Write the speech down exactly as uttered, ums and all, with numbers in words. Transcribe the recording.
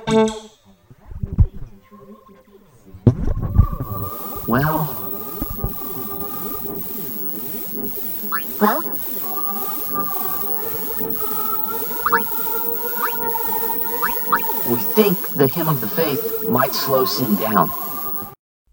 Well... Well? We think the Hymn of the Faith might slow Sin down.